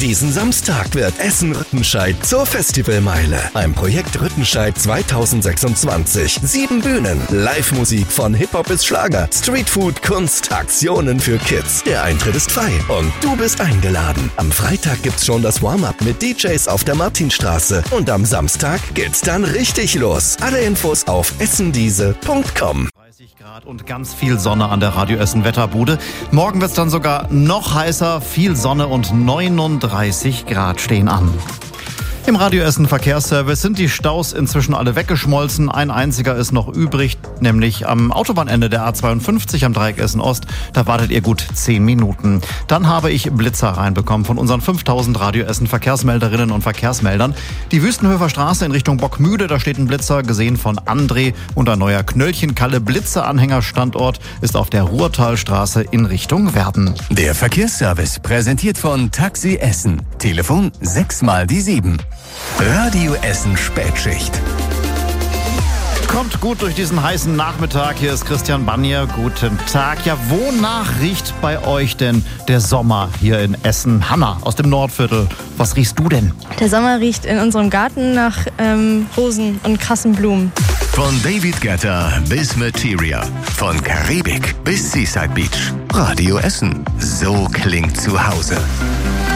Diesen Samstag wird Essen-Rüttenscheid zur Festivalmeile. Ein Projekt Rüttenscheid 2026. 7 Bühnen, Live-Musik von Hip-Hop bis Schlager, Streetfood, Kunst, Aktionen für Kids. Der Eintritt ist frei und du bist eingeladen. Am Freitag gibt's schon das Warm-Up mit DJs auf der Martinstraße und am Samstag geht's dann richtig los. Alle Infos auf essendiese.com. 30 Grad und ganz viel Sonne an der Radio Essen Wetterbude. Morgen wird's dann sogar noch heißer, viel Sonne und 39 Grad stehen an. Im Radio Essen Verkehrsservice sind die Staus inzwischen alle weggeschmolzen. Ein einziger ist noch übrig, nämlich am Autobahnende der A52 am Dreieck Essen Ost. Da wartet ihr gut 10 Minuten. Dann habe ich Blitzer reinbekommen von unseren 5000 Radio Essen Verkehrsmelderinnen und Verkehrsmeldern. Die Wüstenhöfer Straße in Richtung Bockmühle, da steht ein Blitzer, gesehen von André. Und ein neuer Knöllchen-Kalle-Blitzer-Anhängerstandort ist auf der Ruhrtalstraße in Richtung Werden. Der Verkehrsservice präsentiert von Taxi Essen. Telefon 6x7. Radio Essen Spätschicht. Kommt gut durch diesen heißen Nachmittag. Hier ist Christian Bannier. Guten Tag. Ja, wonach riecht bei euch denn der Sommer hier in Essen? Hanna aus dem Nordviertel. Was riechst du denn? Der Sommer riecht in unserem Garten nach Rosen und krassen Blumen. Von David Guetta bis Materia. Von Karibik bis Seaside Beach. Radio Essen. So klingt zu Hause.